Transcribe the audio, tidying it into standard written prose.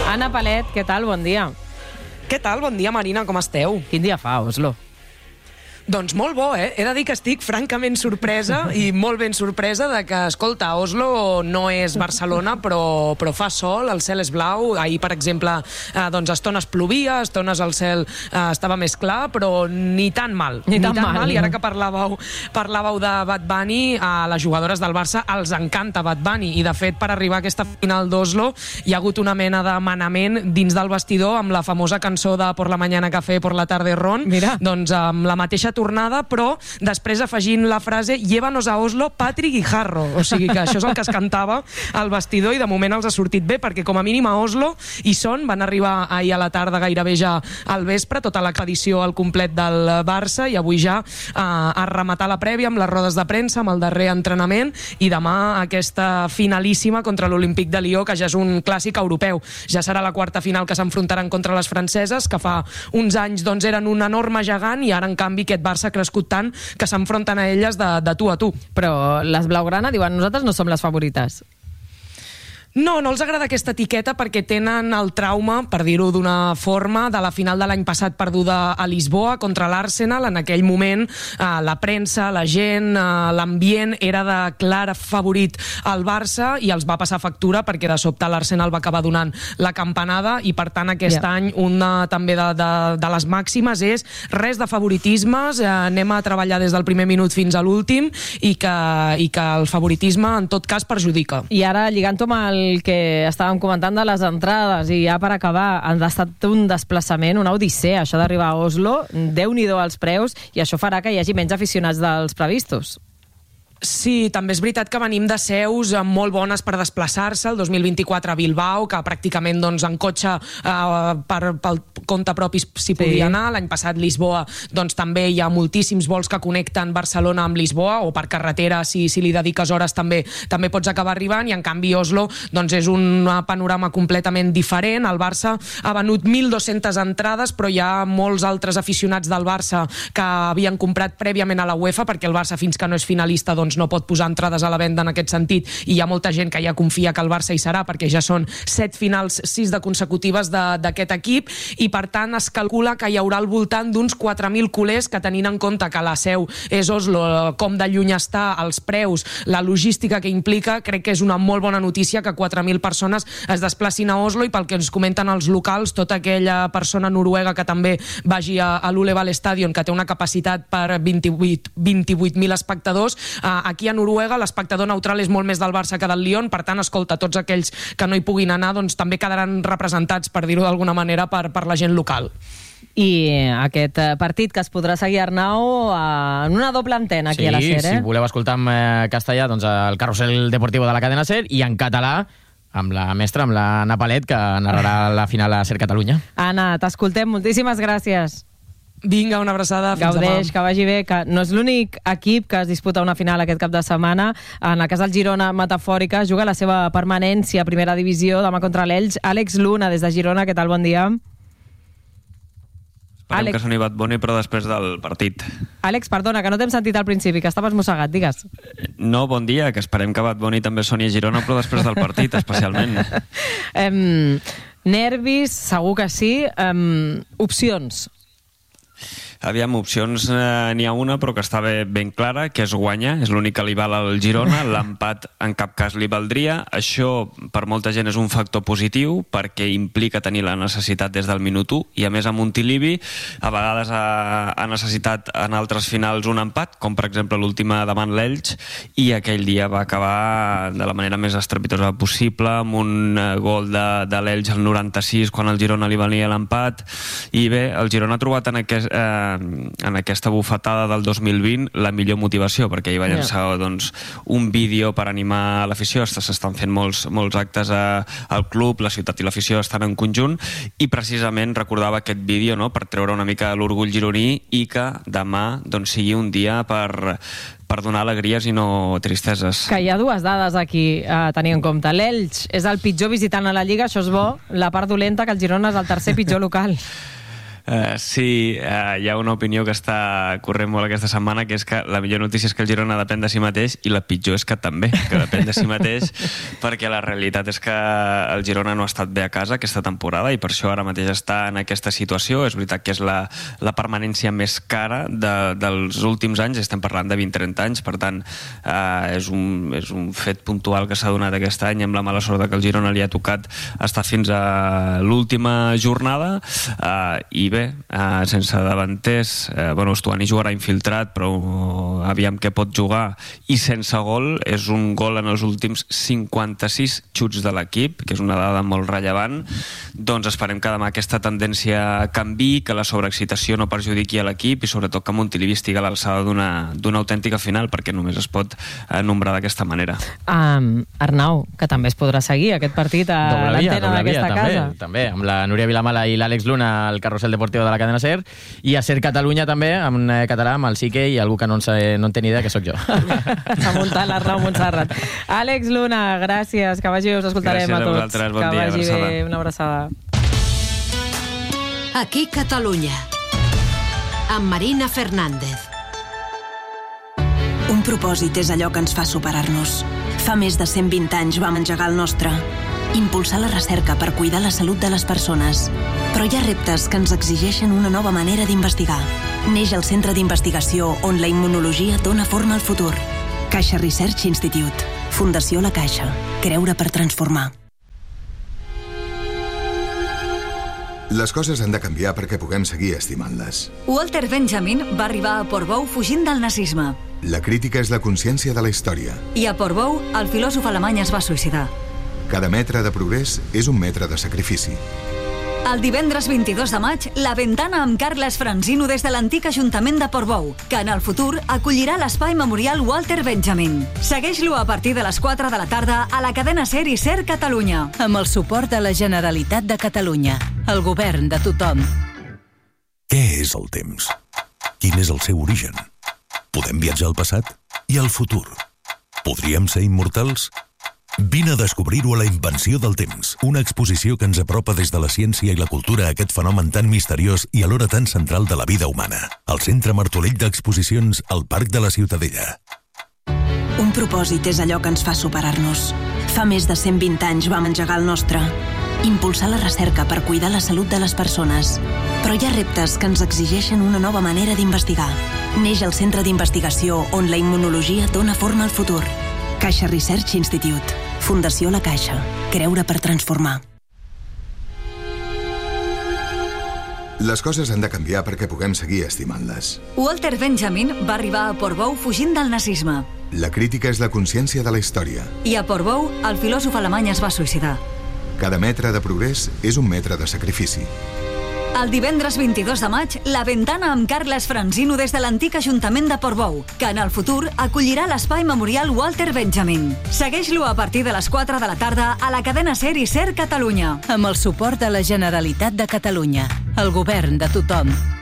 Anna Palet, què tal? Bon dia. Què tal? Bon dia, Marina, com esteu? Quin dia fa, Oslo? Doncs molt bo, eh? He de dir que estic francament sorpresa i molt ben sorpresa de que, escolta, Oslo no és Barcelona, però fa sol, el cel és blau. Ahir, per exemple, doncs estones plovia, estones el cel estava més clar, però ni tan mal. Ni tan mal. I ara que parlàveu de Bad Bunny, a les jugadores del Barça els encanta Bad Bunny, i de fet, per arribar a aquesta final d'Oslo hi ha hagut una mena de manament dins del vestidor amb la famosa cançó de Por la mañana café, por la tarde ron. Mira. Doncs amb la mateixa tornada, però després afegint la frase llévanos a Oslo, Patrick i Jarro. O sigui que això és el que es cantava al vestidor i de moment els ha sortit bé, perquè com a mínim a Oslo hi són, van arribar ahir a la tarda, gairebé ja al vespre, tota l'expedició al complet del Barça, i avui ja a rematar la prèvia amb les rodes de premsa, amb el darrer entrenament, i demà aquesta finalíssima contra l'Olímpic de Lió, que ja és un clàssic europeu. Ja serà la quarta final que s'enfrontaran contra les franceses, que fa uns anys doncs eren un enorme gegant, i ara en canvi aquest Barça ha crescut tant que s'enfronten a elles de tu a tu. Però les blaugrana diuen, nosaltres no som les favorites. No els agrada aquesta etiqueta perquè tenen el trauma, per dir-ho d'una forma, de la final de l'any passat perduda a Lisboa contra l'Arsenal. En aquell moment la premsa, la gent, l'ambient era de clar favorit al Barça i els va passar factura perquè de sobte l'Arsenal va acabar donant la campanada, i per tant aquest any una també de les màximes és res de favoritismes, anem a treballar des del primer minut fins a l'últim, i que el favoritisme en tot cas perjudica. I ara, lligant-ho amb el que estàvem comentant de les entrades, i ja per acabar, ha estat un desplaçament, una odissea, això d'arribar a Oslo. Déu-n'hi-do els preus, i això farà que hi hagi menys aficionats dels previstos. Sí, també és veritat que venim de seus molt bones per desplaçar-se. El 2024 a Bilbao, que pràcticament doncs, en cotxe pel compte propi s'hi podia anar. L'any passat Lisboa, doncs també hi ha moltíssims vols que connecten Barcelona amb Lisboa, o per carretera, si li dediques hores també pots acabar arribant, i en canvi Oslo doncs, és un panorama completament diferent. El Barça ha venut 1.200 entrades, però hi ha molts altres aficionats del Barça que havien comprat prèviament a la UEFA, perquè el Barça, fins que no és finalista, doncs no pot posar entrades a la venda en aquest sentit, i hi ha molta gent que ja confia que el Barça hi serà, perquè ja són 7 finals, 6 de consecutives d'aquest equip, i per tant es calcula que hi haurà al voltant d'uns 4.000 culers, que tenint en compte que la seu és Oslo, com de lluny està, els preus, la logística que implica, crec que és una molt bona notícia que 4.000 persones es desplacin a Oslo, i pel que ens comenten els locals, tota aquella persona noruega que també vagi a l'Uleval Stadion, que té una capacitat per 28.000 espectadors, aquí a Noruega l'espectador neutral és molt més del Barça que del Lyon. Per tant, escolta, tots aquells que no hi puguin anar doncs també quedaran representats, per dir-ho d'alguna manera, per la gent local. I aquest partit que es podrà seguir, Arnau, en una doble antena aquí a la SER. Sí, si voleu escoltar en castellà, doncs el Carrusel Deportivo de la cadena SER, i en català amb la mestra, amb l'Anna Palet, que narrarà la final a SER Catalunya. Anna, t'escoltem, moltíssimes gràcies. Vinga, una abraçada, fins demà. Gaudeix, que vagi bé, que no és l'únic equip que es disputa una final aquest cap de setmana. En el cas del Girona, metafòrica, juga la seva permanència a primera divisió demà contra l'Elx. Àlex Luna, des de Girona, què tal? Bon dia. Esperem que soni Bad Bunny, però després del partit. Àlex, perdona, que no t'hem sentit al principi, que estaves mossegat, digues. No, bon dia, que esperem que Bad Bunny també soni a Girona, però després del partit, especialment. Nervis, segur que sí. Opcions. Aviam, opcions n'hi ha una, però que està ben clara, que és guanyar, és l'únic que li val al Girona, l'empat en cap cas li valdria. Això per molta gent és un factor positiu, perquè implica tenir la necessitat des del minut 1, i a més a Montilivi a vegades ha necessitat en altres finals un empat, com per exemple l'última davant l'Elx, i aquell dia va acabar de la manera més estrepitosa possible, amb un gol de l'Elx al 96, quan al Girona li valia l'empat. I bé, el Girona ha trobat en aquesta bufetada del 2020 la millor motivació, perquè ell va llançar un vídeo per animar l'afició. S'estan fent molts actes al club, la ciutat i l'afició estan en conjunt, i precisament recordava aquest vídeo per treure una mica l'orgull gironí, i que demà sigui un dia per donar alegries i no tristeses. Que hi ha dues dades aquí a tenir en compte. L'Elx és el pitjor visitant a la Lliga, això és bo. La part dolenta, que el Girona és el tercer pitjor local. Sí, hi ha una opinió que està corrent molt aquesta setmana, que és que la millor notícia és que el Girona depèn de si mateix i la pitjor és que també, que depèn de si mateix, perquè la realitat és que el Girona no ha estat bé a casa aquesta temporada i per això ara mateix està en aquesta situació. És veritat que és la permanència més cara dels últims anys, estem parlant de 20-30 anys, per tant és un fet puntual que s'ha donat aquest any, amb la mala sort que el Girona li ha tocat estar fins a l'última jornada, i bé, sense davanters, Stuani jugarà infiltrat, però aviam què pot jugar, i sense gol. És un gol en els últims 56 xuts de l'equip, que és una dada molt rellevant. Doncs esperem que demà aquesta tendència canvi, que la sobreexcitació no perjudiqui a l'equip i sobretot que Montilivi estigui a l'alçada d'una autèntica final, perquè només es pot nombrar d'aquesta manera. Arnau, que també es podrà seguir aquest partit a l'antena d'aquesta casa. També, amb la Núria Vilamala i l'Àlex Luna al Carrusel Deportiu de la cadena SER, i a SER Catalunya també, en català, amb el Sique i algú que no en té ni idea, que sóc jo. S'ha muntat l'Arnau Montserrat. Àlex Luna, gràcies, que vagi bé, us escoltarem gràcies a tots. Vosaltres, bon que dia, vagi abraçada. bé, una abraçada. Aquí Catalunya, amb Marina Fernández. Un propòsit és allò que ens fa superar-nos. Fa més de 120 anys vam engegar el nostre. Impulsar la recerca per cuidar la salut de les persones. Però hi ha reptes que ens exigeixen una nova manera d'investigar. Neix el Centre d'Investigació on la immunologia dona forma al futur. Caixa Research Institute. Fundació La Caixa. Creure per transformar. Les coses han de canviar perquè puguem seguir estimant-les. Walter Benjamin va arribar a Portbou fugint del nazisme. La crítica és la consciència de la història. I a Portbou, el filòsof alemany es va suïcidar. Cada metre de progrés és un metre de sacrifici. El divendres 22 de maig, La Ventana amb Carles Francino des de l'antic Ajuntament de Portbou, que en el futur acollirà l'espai memorial Walter Benjamin. Segueix-lo a partir de les 4 de la tarda a la cadena SER i SER Catalunya. Amb el suport de la Generalitat de Catalunya. El govern de tothom. Què és el temps? Quin és el seu origen? Podem viatjar al passat i al futur? Podríem ser immortals? Vine a descobrir-ho a La Invenció del Temps, una exposició que ens apropa des de la ciència i la cultura a aquest fenomen tan misteriós i alhora tan central de la vida humana. Al Centre Martorell d'Exposicions, al Parc de la Ciutadella. Un propòsit és allò que ens fa superar-nos. Fa més de 120 anys vam engegar el nostre. Impulsar la recerca per cuidar la salut de les persones. Però hi ha reptes que ens exigeixen una nova manera d'investigar. Neix el Centre d'Investigació on la immunologia dona forma al futur. Caixa Research Institute. Fundació La Caixa. Creure per transformar. Les coses han de canviar perquè puguem seguir estimant-les. Walter Benjamin va arribar a Portbou fugint del nazisme. La crítica és la consciència de la història. I a Portbou, el filòsof alemany es va suïcidar. Cada metre de progrés és un metre de sacrifici. El divendres 22 de maig, La Ventana amb Carles Francino des de l'antic Ajuntament de Portbou, que en el futur acollirà l'espai memorial Walter Benjamin. Segueix-lo a partir de les 4 de la tarda a la cadena SER i SER Catalunya. Amb el suport de la Generalitat de Catalunya. El govern de tothom.